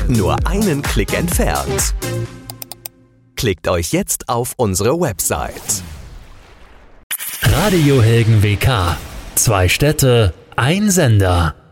Nur einen Klick entfernt. Klickt euch jetzt auf unsere Website. Radiohelden WK. 2 Städte, ein Sender.